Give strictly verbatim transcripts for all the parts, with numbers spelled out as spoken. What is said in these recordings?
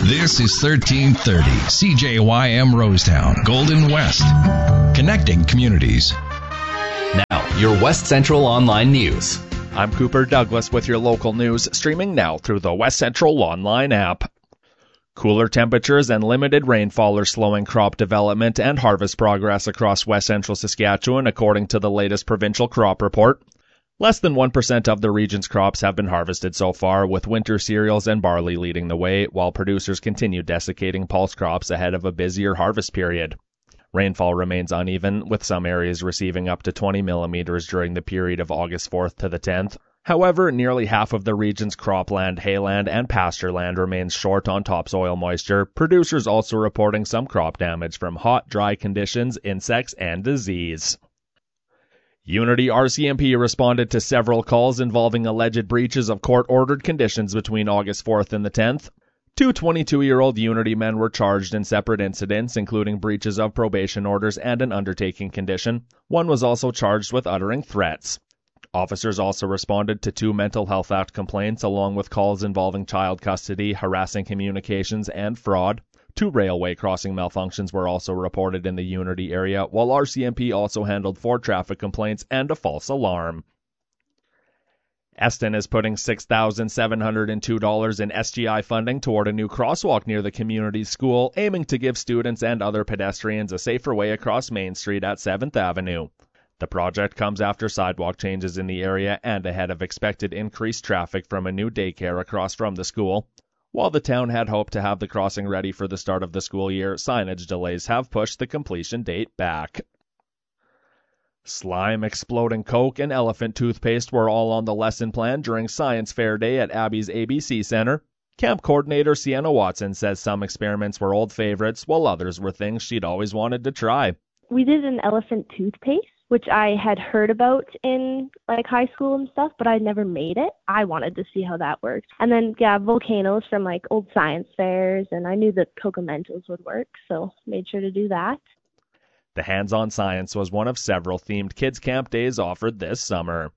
This is thirteen thirty C J Y M Rosetown, Golden West, connecting communities. Now, your West Central Online News. I'm Cooper Douglas with your local news, streaming now through the West Central Online app. Cooler temperatures and limited rainfall are slowing crop development and harvest progress across West Central Saskatchewan, according to the latest provincial crop report. Less than one percent of the region's crops have been harvested so far, with winter cereals and barley leading the way, while producers continue desiccating pulse crops ahead of a busier harvest period. Rainfall remains uneven, with some areas receiving up to twenty millimeters during the period of August fourth to the tenth. However, nearly half of the region's cropland, hayland, and pasture land remains short on topsoil moisture, producers also reporting some crop damage from hot, dry conditions, insects, and disease. Unity R C M P responded to several calls involving alleged breaches of court-ordered conditions between August fourth and the tenth. Two twenty-two-year-old Unity men were charged in separate incidents, including breaches of probation orders and an undertaking condition. One was also charged with uttering threats. Officers also responded to two Mental Health Act complaints, along with calls involving child custody, harassing communications, and fraud. Two railway crossing malfunctions were also reported in the Unity area, while R C M P also handled four traffic complaints and a false alarm. Eston is putting six thousand seven hundred two dollars in S G I funding toward a new crosswalk near the community school, aiming to give students and other pedestrians a safer way across Main Street at seventh Avenue. The project comes after sidewalk changes in the area and ahead of expected increased traffic from a new daycare across from the school. While the town had hoped to have the crossing ready for the start of the school year, signage delays have pushed the completion date back. Slime, exploding Coke, and elephant toothpaste were all on the lesson plan during Science Fair Day at Abby's A B C Center. Camp coordinator Sienna Watson says some experiments were old favorites, while others were things she'd always wanted to try. We did an elephant toothpaste, which I had heard about in like high school and stuff, but I'd never made it. I wanted to see how that worked. And then, yeah, volcanoes from like old science fairs, and I knew that Cocomentos would work, so made sure to do that. The Hands-On Science was one of several themed kids camp days offered this summer.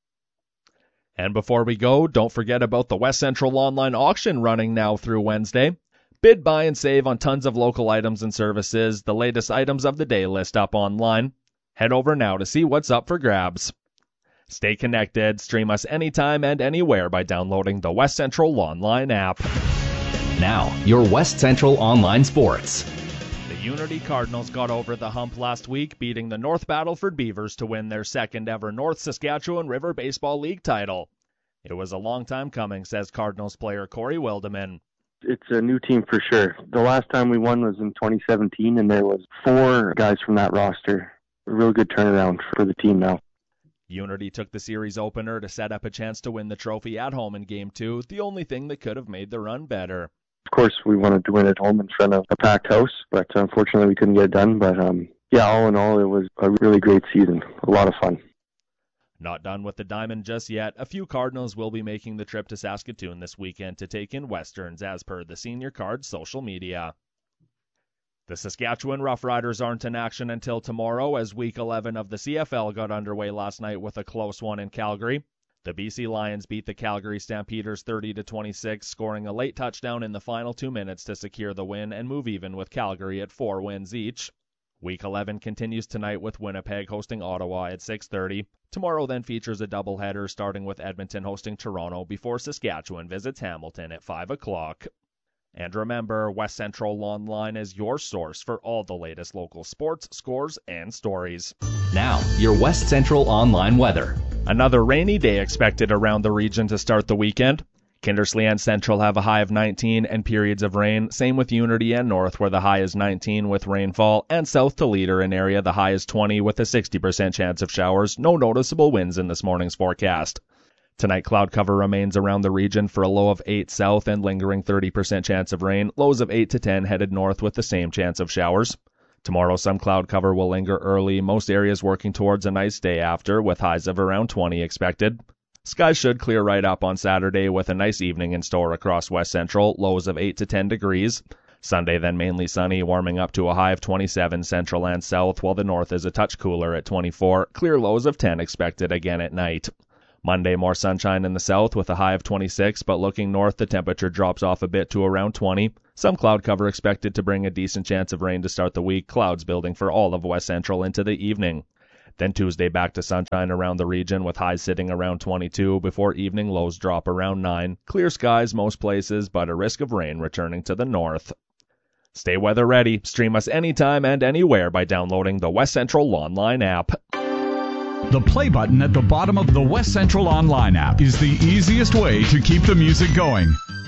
And before we go, don't forget about the West Central Online Auction running now through Wednesday. Bid, buy, and save on tons of local items and services. The latest items of the day list up online. Head over now to see what's up for grabs. Stay connected. Stream us anytime and anywhere by downloading the West Central Online app. Now, your West Central Online Sports. The Unity Cardinals got over the hump last week, beating the North Battleford Beavers to win their second ever North Saskatchewan River Baseball League title. It was a long time coming, says Cardinals player Corey Wildeman. It's a new team for sure. The last time we won was in twenty seventeen, and there was four guys from that roster. A real good turnaround for the team now. Unity took the series opener to set up a chance to win the trophy at home in Game two, the only thing that could have made the run better. Of course, we wanted to win at home in front of a packed house, but unfortunately we couldn't get it done. But um, yeah, all in all, it was a really great season. A lot of fun. Not done with the Diamond just yet. A few Cardinals will be making the trip to Saskatoon this weekend to take in Westerns, as per the Senior Card's social media. The Saskatchewan Roughriders aren't in action until tomorrow, as Week eleven of the C F L got underway last night with a close one in Calgary. The B C Lions beat the Calgary Stampeders thirty to twenty-six, scoring a late touchdown in the final two minutes to secure the win and move even with Calgary at four wins each. Week eleven continues tonight with Winnipeg hosting Ottawa at six thirty. Tomorrow then features a doubleheader starting with Edmonton hosting Toronto before Saskatchewan visits Hamilton at five o'clock. And remember, West Central Online is your source for all the latest local sports, scores, and stories. Now, your West Central Online weather. Another rainy day expected around the region to start the weekend. Kindersley and Central have a high of nineteen and periods of rain. Same with Unity and North, where the high is nineteen with rainfall. And south to Leader, an area the high is twenty with a sixty percent chance of showers. No noticeable winds in this morning's forecast. Tonight, cloud cover remains around the region for a low of eight south and lingering thirty percent chance of rain. Lows of eight to ten headed north with the same chance of showers. Tomorrow, some cloud cover will linger early. Most areas working towards a nice day after, with highs of around twenty expected. Skies should clear right up on Saturday with a nice evening in store across West Central, lows of eight to ten degrees. Sunday then mainly sunny, warming up to a high of twenty-seven central and south, while the north is a touch cooler at twenty-four. Clear lows of ten expected again at night. Monday, more sunshine in the south with a high of twenty-six, but looking north, the temperature drops off a bit to around twenty. Some cloud cover expected to bring a decent chance of rain to start the week, clouds building for all of West Central into the evening. Then Tuesday back to sunshine around the region with highs sitting around twenty-two before evening lows drop around nine. Clear skies most places, but a risk of rain returning to the north. Stay weather ready. Stream us anytime and anywhere by downloading the West Central Online app. The play button at the bottom of the West Central Online app is the easiest way to keep the music going.